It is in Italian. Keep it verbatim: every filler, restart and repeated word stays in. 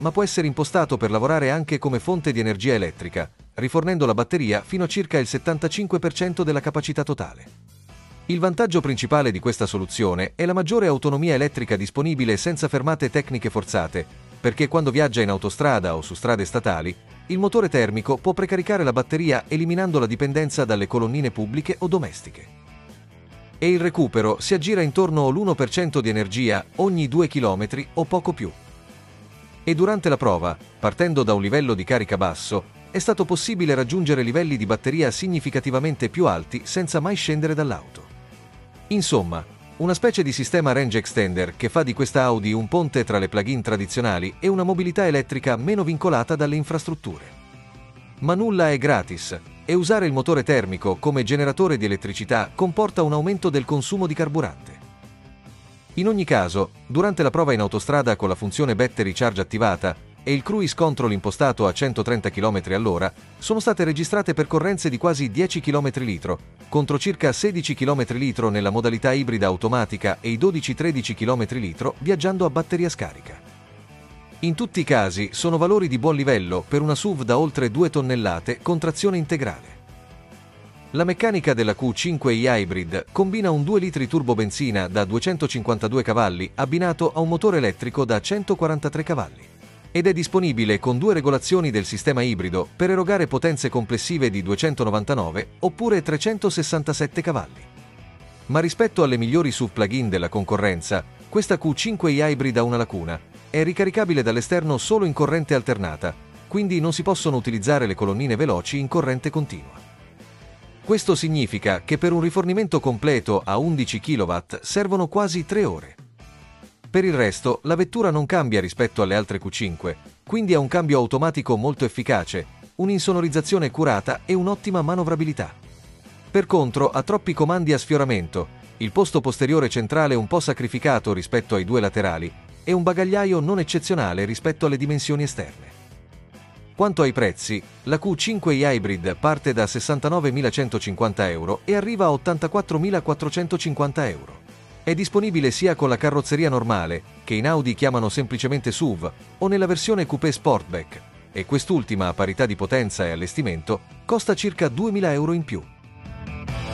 ma può essere impostato per lavorare anche come fonte di energia elettrica, rifornendo la batteria fino a circa il settantacinque per cento della capacità totale. Il vantaggio principale di questa soluzione è la maggiore autonomia elettrica disponibile senza fermate tecniche forzate, perché quando viaggia in autostrada o su strade statali, il motore termico può precaricare la batteria eliminando la dipendenza dalle colonnine pubbliche o domestiche. E il recupero si aggira intorno all'uno per cento di energia ogni due chilometri o poco più. E durante la prova, partendo da un livello di carica basso, è stato possibile raggiungere livelli di batteria significativamente più alti senza mai scendere dall'auto. Insomma, una specie di sistema range extender che fa di questa Audi un ponte tra le plug-in tradizionali e una mobilità elettrica meno vincolata dalle infrastrutture. Ma nulla è gratis, e usare il motore termico come generatore di elettricità comporta un aumento del consumo di carburante. In ogni caso, durante la prova in autostrada con la funzione Battery Charge attivata e il cruise control impostato a centotrenta chilometri all'ora, sono state registrate percorrenze di quasi dieci chilometri litro, contro circa sedici chilometri litro nella modalità ibrida automatica e i dodici tredici chilometri litro viaggiando a batteria scarica. In tutti i casi sono valori di buon livello per una S U V da oltre due tonnellate con trazione integrale. La meccanica della Q cinque i Hybrid combina un due litri turbo benzina da duecentocinquantadue cavalli abbinato a un motore elettrico da centoquarantatré cavalli. Ed è disponibile con due regolazioni del sistema ibrido per erogare potenze complessive di duecentonovantanove oppure trecentosessantasette cavalli. Ma rispetto alle migliori S U V plug-in della concorrenza, questa Q cinque i Hybrid ha una lacuna. È ricaricabile dall'esterno solo in corrente alternata, quindi non si possono utilizzare le colonnine veloci in corrente continua. Questo significa che per un rifornimento completo a undici chilowatt servono quasi tre ore. Per il resto, la vettura non cambia rispetto alle altre Q cinque, quindi ha un cambio automatico molto efficace, un'insonorizzazione curata e un'ottima manovrabilità. Per contro, ha troppi comandi a sfioramento, il posto posteriore centrale un po' sacrificato rispetto ai due laterali e un bagagliaio non eccezionale rispetto alle dimensioni esterne. Quanto ai prezzi, la Q cinque i Hybrid parte da sessantanovemilacentocinquanta euro e arriva a ottantaquattromilaquattrocentocinquanta euro. È disponibile sia con la carrozzeria normale, che in Audi chiamano semplicemente S U V, o nella versione Coupé Sportback, e quest'ultima, a parità di potenza e allestimento, costa circa duemila euro in più.